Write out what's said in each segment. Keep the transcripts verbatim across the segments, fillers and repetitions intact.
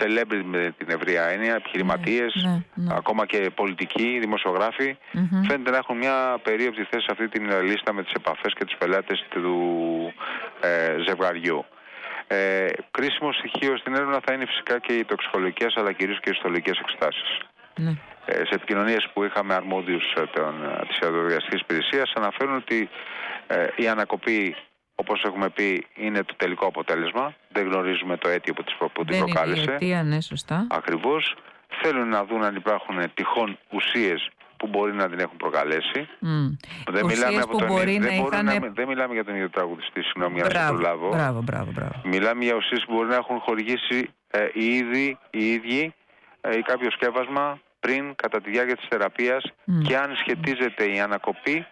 celebrity με την ευρεία έννοια, επιχειρηματίες, ναι, ναι, ναι. ακόμα και πολιτικοί, δημοσιογράφοι, mm-hmm. φαίνεται να έχουν μια περίοπτη θέση σε αυτή την λίστα με τις επαφές και τους πελάτες του ε, ζευγαριού. Ε, κρίσιμο στοιχείο στην έρευνα θα είναι φυσικά και οι τοξικολογικές αλλά κυρίως και οι ιστολογικές εξετάσεις. Ναι. Ε, σε επικοινωνίες που είχαμε αρμόδιους ε, των, της ιατροδικαστικής υπηρεσίας αναφέρουν ότι ε, η ανακοπή, όπως έχουμε πει, είναι το τελικό αποτέλεσμα. Δεν γνωρίζουμε το αίτιο που, που, που την προκάλεσε. Είναι η αιτία, ναι, σωστά. Ακριβώς. Θέλουν να δουν αν υπάρχουν τυχόν ουσίες που μπορεί να την έχουν προκαλέσει. Mm. Δεν, μιλάμε από τον... μπορεί δεν, να είχαν... να... δεν μιλάμε για τον ίδιο τραγουδιστή, συγγνώμη για να σας προλάβω. Μπράβο, μπράβο, μπράβο. Μιλάμε για ουσίες που μπορεί να έχουν χορηγήσει ε, οι ίδιοι, οι ίδιοι ε, ή κάποιο σκεύασμα πριν, κατά τη διάρκεια της θεραπείας mm. και αν σχετίζεται η ανακοπή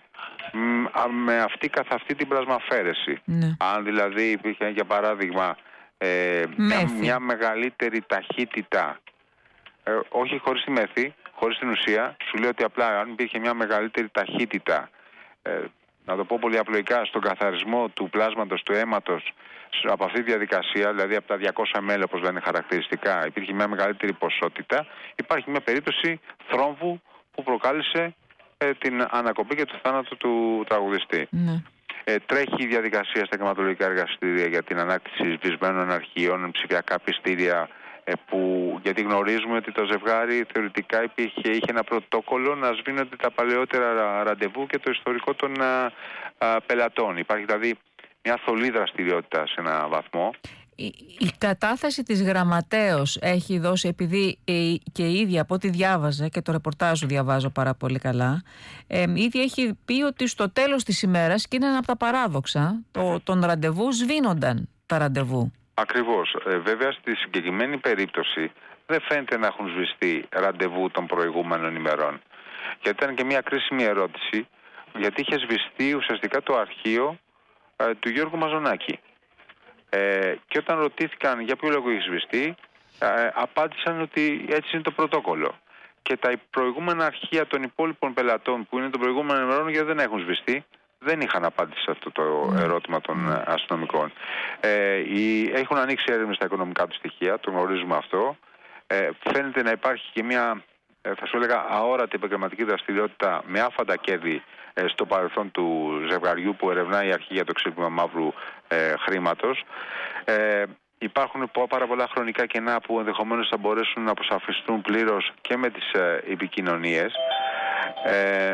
με αυτή καθ' αυτή την πλασμαφέρεση. Ναι. Αν δηλαδή υπήρχε για παράδειγμα ε, μια, μια μεγαλύτερη ταχύτητα, ε, όχι χωρίς τη μέθη, χωρίς την ουσία, σου λέω ότι απλά αν υπήρχε μια μεγαλύτερη ταχύτητα, ε, να το πω πολύ απλοϊκά, στον καθαρισμό του πλάσματος του αίματος από αυτή τη διαδικασία, δηλαδή από τα διακόσια μιλιλίτρα όπως λένε χαρακτηριστικά, υπήρχε μια μεγαλύτερη ποσότητα, υπάρχει μια περίπτωση θρόμβου που προκάλεσε ε, την ανακοπή και το θάνατο του τραγουδιστή. Ναι. Ε, τρέχει η διαδικασία στα εγκληματολογικά εργαστήρια για την ανάκτηση σβησμένων αρχείων, ψηφιακά πιστήρια, ε, που, γιατί γνωρίζουμε ότι το ζευγάρι θεωρητικά υπήρχε, είχε ένα πρωτόκολλο να σβήνονται τα παλαιότερα ραντεβού και το ιστορικό των α, α, πελατών. Υπάρχει δηλαδή μια θολή δραστηριότητα σε ένα βαθμό. Η, η κατάθεση της γραμματέως έχει δώσει, επειδή ε, και η ίδια από ό,τι διάβαζε και το ρεπορτάζ διαβάζω πάρα πολύ καλά, ε, η ίδια έχει πει ότι στο τέλος της ημέρας, και είναι ένα από τα παράδοξα, το, των ραντεβού σβήνονταν τα ραντεβού. Ακριβώς. Ε, βέβαια στη συγκεκριμένη περίπτωση δεν φαίνεται να έχουν σβηστεί ραντεβού των προηγούμενων ημερών. Γιατί ήταν και μια κρίσιμη ερώτηση, γιατί είχε σβηστεί ουσιαστικά το αρχείο ε, του Γιώργου Μαζονάκη. Ε, και όταν ρωτήθηκαν για ποιο λόγο έχει σβηστεί, ε, απάντησαν ότι έτσι είναι το πρωτόκολλο. Και τα προηγούμενα αρχεία των υπόλοιπων πελατών που είναι των προηγούμενων ημερών, γιατί δεν έχουν σβηστεί, δεν είχαν απάντηση σε αυτό το ερώτημα των mm. αστυνομικών. Ε, οι, έχουν ανοίξει έρευνες στα οικονομικά του στοιχεία, το γνωρίζουμε αυτό. Ε, φαίνεται να υπάρχει και μια, ε, θα σου έλεγα, αόρατη επαγγελματική δραστηριότητα με άφαντα κέρδη ε, στο παρελθόν του ζευγαριού που ερευνάει η αρχή για το ξέπλυμα μαύρου ε, χρήματος. Ε, υπάρχουν πάρα πολλά χρονικά κενά που ενδεχομένως θα μπορέσουν να αποσαφιστούν πλήρως και με τις ε, επικοινωνίες. Ε,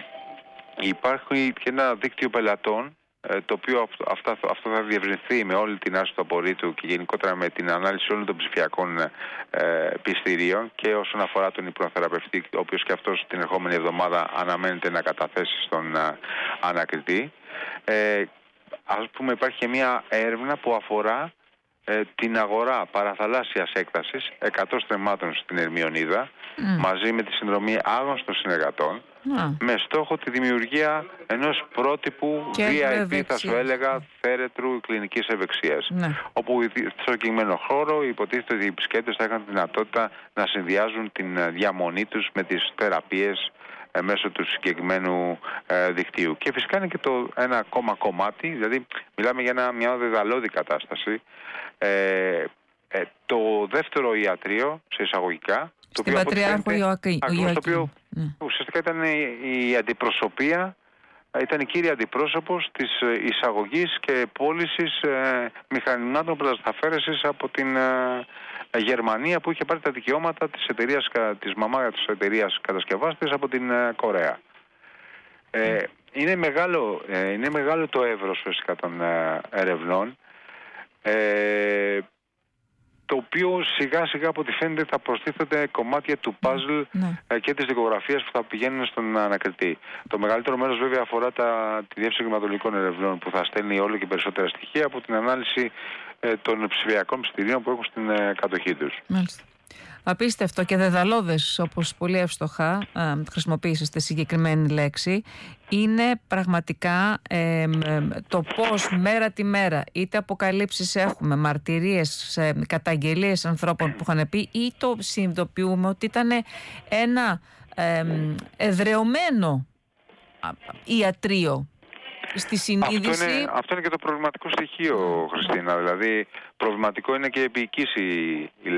Υπάρχει και ένα δίκτυο πελατών, το οποίο αυτό, αυτό θα διευρυνθεί με όλη την άρση του απορρίτου και γενικότερα με την ανάλυση όλων των ψηφιακών ε, πιστηρίων και όσον αφορά τον υπνοθεραπευτή, ο οποίος και αυτός την ερχόμενη εβδομάδα αναμένεται να καταθέσει στον α, ανακριτή. Ε, ας πούμε υπάρχει και μια έρευνα που αφορά ε, την αγορά παραθαλάσσιας έκτασης εκατό στρεμμάτων στην Ερμιονίδα mm. μαζί με τη συνδρομή άγνωστων συνεργατών mm. με στόχο τη δημιουργία ενός πρότυπου βι άι πι, θα σου έλεγα, θέρετρου κλινικής ευεξίας. Mm. Όπου στο συγκεκριμένο χώρο υποτίθεται ότι οι επισκέπτες θα είχαν τη δυνατότητα να συνδυάζουν την διαμονή τους με τις θεραπείες ε, μέσω του συγκεκριμένου ε, δικτύου. Και φυσικά είναι και το ένα ακόμα κομμάτι, δηλαδή μιλάμε για ένα, μια δεδαλώδη κατάσταση. Ε, ε, το δεύτερο ιατρείο, σε εισαγωγικά, το οποίο, Πατριάρχου Ιωακή, το οποίο mm. ουσιαστικά ήταν η, η αντιπροσωπεία, ήταν η κύρια αντιπρόσωπος της εισαγωγής και πώλησης ε, μηχανημάτων πλασταφαίρεσης από την ε, Γερμανία, που είχε πάρει τα δικαιώματα της εταιρείας, της μαμά της εταιρείας κατασκευάστης από την ε, Κορέα. Ε, mm. είναι, μεγάλο, ε, είναι μεγάλο το εύρος φυσικά των ε, ερευνών, ε, το οποίο σιγά σιγά από ό,τι φαίνεται θα προστίθεται κομμάτια του παζλ ναι. και της δικογραφίας που θα πηγαίνουν στον ανακριτή. Το μεγαλύτερο μέρος βέβαια αφορά τα, τη διεύθυνση εγκληματολογικών ερευνών, που θα στέλνει όλο και περισσότερα στοιχεία από την ανάλυση ε, των ψηφιακών πιστηρίων που έχουν στην ε, κατοχή τους. Μάλιστα. Απίστευτο και δεδαλώδες, όπως πολύ εύστοχα ε, χρησιμοποίησες τη συγκεκριμένη λέξη. Είναι πραγματικά ε, το πώς μέρα τη μέρα είτε αποκαλύψεις έχουμε, μαρτυρίες, ε, καταγγελίες ανθρώπων που είχαν πει, ή το συνειδητοποιούμε ότι ήταν ένα ε, εδρεωμένο ιατρείο στη συνείδηση. Αυτό είναι, αυτό είναι και το προβληματικό στοιχείο, Χριστίνα. Δηλαδή προβληματικό είναι και η επίοικηση